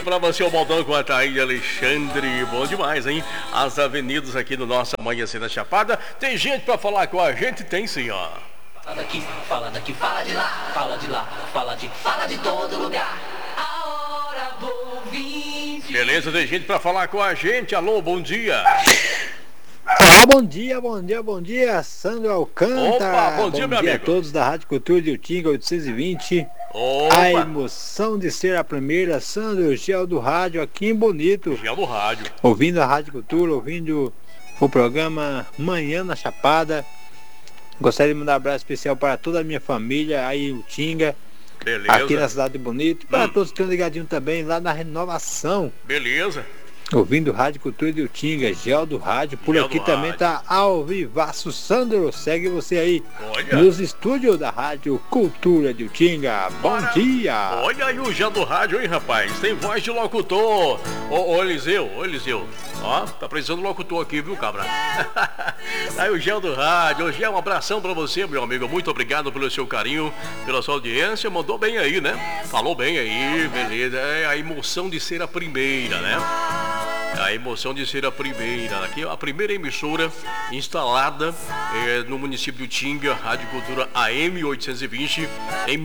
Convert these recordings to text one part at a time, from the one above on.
pra você, o Baldão com a Thaís Alexandre. Bom demais, hein? As avenidas aqui no nosso Amanhecer da Chapada. Tem gente pra falar com a gente? Tem sim, ó. Fala daqui, fala daqui, fala de lá, fala de lá, fala de todo lugar. A hora vou vir. Beleza, tem gente pra falar com a gente. Alô, bom dia. Ah, bom dia, Sandro Alcântara. Opa, bom dia, meu amigo. amigo. A todos da Rádio Cultura de Utinga 820. Opa. A emoção de ser a primeira, Sandro, Gel do Rádio aqui em Bonito. Gel do Rádio. Ouvindo a Rádio Cultura, ouvindo o programa Manhã na Chapada. Gostaria de mandar um abraço especial para toda a minha família aí em Utinga. Beleza. Aqui na cidade de Bonito. Para todos que estão ligadinhos também lá na Renovação. Beleza. Ouvindo Rádio Cultura de Utinga, Gel do Rádio. Por Gel aqui do também rádio. tá ao vivaço. Sandro, segue você aí. Olha. Nos estúdios da Rádio Cultura de Utinga. Bom dia. Olha aí o Gel do Rádio, hein, rapaz? Tem voz de locutor. Ô, Eliseu. Ó, tá precisando de locutor aqui, viu, cabra? Aí o Gel do Rádio. Ô, Gel, um abração pra você, meu amigo. Muito obrigado pelo seu carinho, pela sua audiência. Mandou bem aí, né? Falou bem aí, beleza. É a emoção de ser a primeira, né? A emoção de ser a primeira. Aqui a primeira emissora instalada no município de Utinga, Rádio Cultura AM 820, em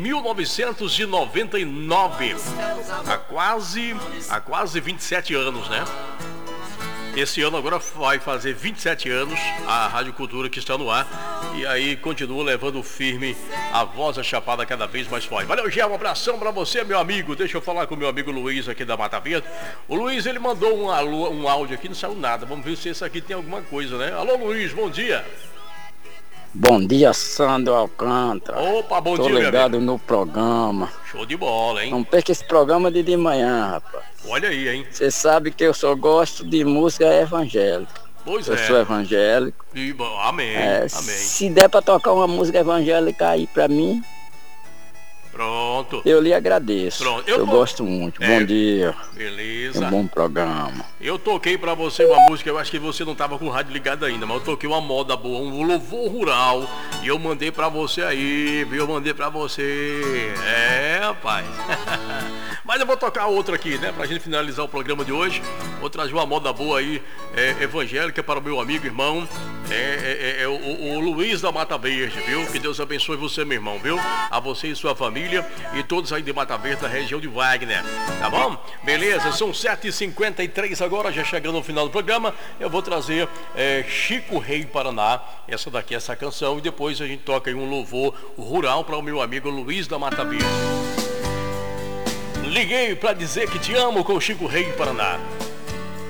1999. Há quase 27 anos, né? Esse ano agora vai fazer 27 anos a Rádio Cultura que está no ar. E aí continua levando firme a voz da Chapada cada vez mais forte. Valeu, Gé, um abração pra você, meu amigo. Deixa eu falar com o meu amigo Luiz aqui da Mata Verde. O Luiz, ele mandou um áudio aqui, não saiu nada. Vamos ver se esse aqui tem alguma coisa, né? Alô, Luiz, bom dia. Bom dia, Sandro Alcântara. Opa, bom Tô dia, meu ligado amigo. no programa. Show de bola, hein? Não perca esse programa de manhã, rapaz. Olha aí, hein? Você sabe que eu só gosto de música evangélica. Pois Eu é. sou evangélico. Amém, amém. Se der pra tocar uma música evangélica aí pra mim, Pronto. eu lhe agradeço. Pronto. Eu gosto muito. Bom dia. Beleza. Um bom programa. Eu toquei pra você uma música, eu acho que você não tava com o rádio ligado ainda, mas eu toquei uma moda boa, um louvor rural, e eu mandei pra você aí, viu? Eu mandei pra você. Rapaz. Mas eu vou tocar outra aqui, né? Pra gente finalizar o programa de hoje. Vou trazer uma moda boa aí, evangélica, para o meu amigo, irmão, o Luiz da Mata Verde, viu? Que Deus abençoe você, meu irmão, viu? A você e sua família e todos aí de Mata Verde, da região de Wagner, tá bom? Beleza, são 7h53 agora, já chegando no final do programa. Eu vou trazer Chico Rei Paraná, essa canção, e depois a gente toca aí um louvor rural para o meu amigo Luiz da Mata Verde. Liguei pra dizer que te amo com Chico Rei Paraná.